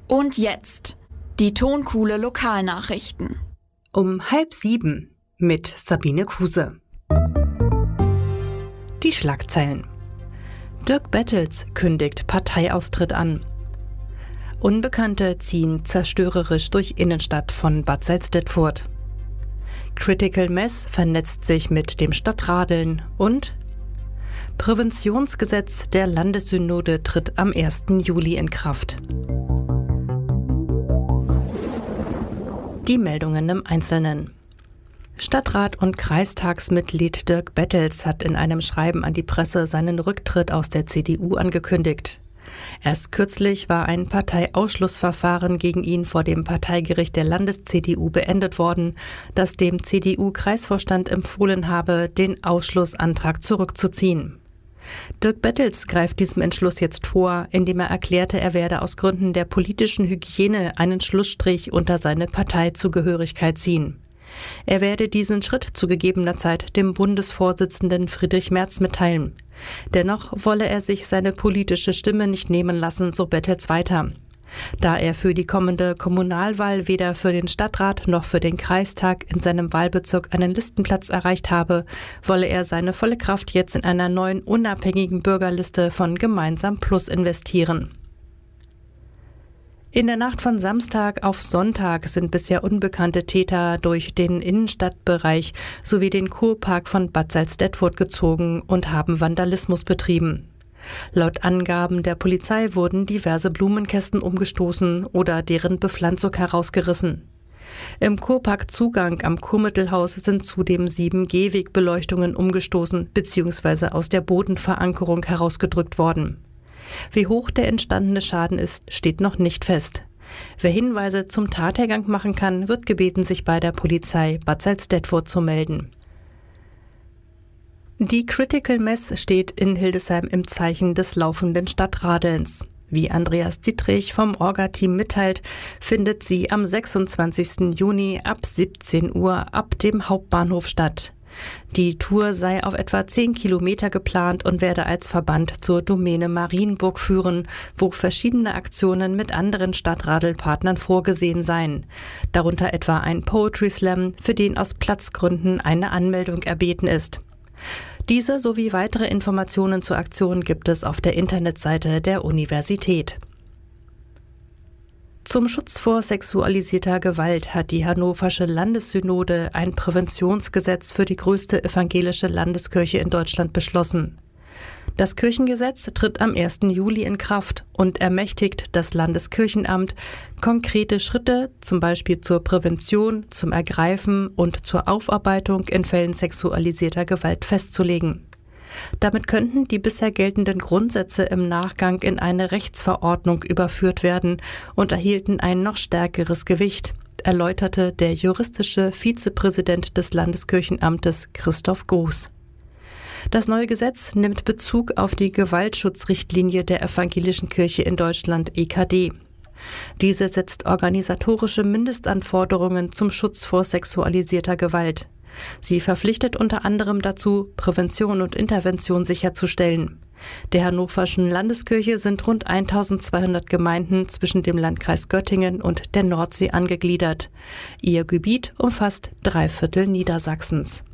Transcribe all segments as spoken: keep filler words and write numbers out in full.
Und jetzt die Tonkuhle Lokalnachrichten. Um halb sieben mit Sabine Kuse. Die Schlagzeilen. Dirk Bettels kündigt Parteiaustritt an. Unbekannte ziehen zerstörerisch durch Innenstadt von Bad Salzdetfurt. Critical Mass vernetzt sich mit dem Stadtradeln und Präventionsgesetz der Landessynode tritt am ersten Juli in Kraft. Die Meldungen im Einzelnen. Stadtrat und Kreistagsmitglied Dirk Bettels hat in einem Schreiben an die Presse seinen Rücktritt aus der C D U angekündigt. Erst kürzlich war ein Parteiausschlussverfahren gegen ihn vor dem Parteigericht der Landes-C D U beendet worden, das dem C D U-Kreisvorstand empfohlen habe, den Ausschlussantrag zurückzuziehen. Dirk Bettels greift diesem Entschluss jetzt vor, indem er erklärte, er werde aus Gründen der politischen Hygiene einen Schlussstrich unter seine Parteizugehörigkeit ziehen. Er werde diesen Schritt zu gegebener Zeit dem Bundesvorsitzenden Friedrich Merz mitteilen. Dennoch wolle er sich seine politische Stimme nicht nehmen lassen, so Bettels weiter. Da er für die kommende Kommunalwahl weder für den Stadtrat noch für den Kreistag in seinem Wahlbezirk einen Listenplatz erreicht habe, wolle er seine volle Kraft jetzt in einer neuen unabhängigen Bürgerliste von Gemeinsam Plus investieren. In der Nacht von Samstag auf Sonntag sind bisher unbekannte Täter durch den Innenstadtbereich sowie den Kurpark von Bad Salzdetfurt gezogen und haben Vandalismus betrieben. Laut Angaben der Polizei wurden diverse Blumenkästen umgestoßen oder deren Bepflanzung herausgerissen. Im Kurparkzugang am Kurmittelhaus sind zudem sieben Gehwegbeleuchtungen umgestoßen bzw. aus der Bodenverankerung herausgedrückt worden. Wie hoch der entstandene Schaden ist, steht noch nicht fest. Wer Hinweise zum Tathergang machen kann, wird gebeten, sich bei der Polizei Bad Salzdetfurt zu melden. Die Critical Mass steht in Hildesheim im Zeichen des laufenden Stadtradelns. Wie Andreas Dietrich vom Orga-Team mitteilt, findet sie am sechsundzwanzigsten Juni ab siebzehn Uhr ab dem Hauptbahnhof statt. Die Tour sei auf etwa zehn Kilometer geplant und werde als Verband zur Domäne Marienburg führen, wo verschiedene Aktionen mit anderen Stadtradelpartnern vorgesehen seien. Darunter etwa ein Poetry Slam, für den aus Platzgründen eine Anmeldung erbeten ist. Diese sowie weitere Informationen zur Aktion gibt es auf der Internetseite der Universität. Zum Schutz vor sexualisierter Gewalt hat die Hannoversche Landessynode ein Präventionsgesetz für die größte evangelische Landeskirche in Deutschland beschlossen. Das Kirchengesetz tritt am ersten Juli in Kraft und ermächtigt das Landeskirchenamt, konkrete Schritte, zum Beispiel zur Prävention, zum Ergreifen und zur Aufarbeitung in Fällen sexualisierter Gewalt festzulegen. Damit könnten die bisher geltenden Grundsätze im Nachgang in eine Rechtsverordnung überführt werden und erhielten ein noch stärkeres Gewicht, erläuterte der juristische Vizepräsident des Landeskirchenamtes Christoph Groß. Das neue Gesetz nimmt Bezug auf die Gewaltschutzrichtlinie der Evangelischen Kirche in Deutschland E K D. Diese setzt organisatorische Mindestanforderungen zum Schutz vor sexualisierter Gewalt. Sie verpflichtet unter anderem dazu, Prävention und Intervention sicherzustellen. Der Hannoverschen Landeskirche sind rund eintausendzweihundert Gemeinden zwischen dem Landkreis Göttingen und der Nordsee angegliedert. Ihr Gebiet umfasst drei Viertel Niedersachsens.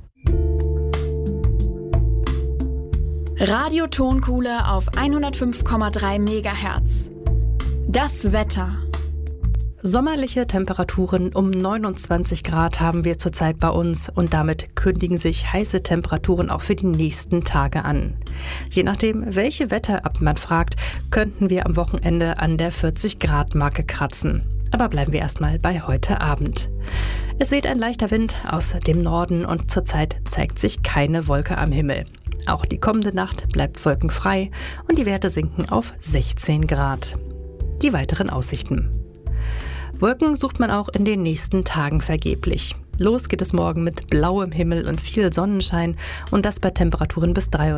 Radio Tonkuhle auf hundertfünf Komma drei Megahertz. Das Wetter. Sommerliche Temperaturen um neunundzwanzig Grad haben wir zurzeit bei uns und damit kündigen sich heiße Temperaturen auch für die nächsten Tage an. Je nachdem, welche Wetter-App man fragt, könnten wir am Wochenende an der vierzig Grad Marke kratzen. Aber bleiben wir erstmal bei heute Abend. Es weht ein leichter Wind aus dem Norden und zurzeit zeigt sich keine Wolke am Himmel. Auch die kommende Nacht bleibt wolkenfrei und die Werte sinken auf sechzehn Grad. Die weiteren Aussichten. Wolken sucht man auch in den nächsten Tagen vergeblich. Los geht es morgen mit blauem Himmel und viel Sonnenschein und das bei Temperaturen bis dreiunddreißig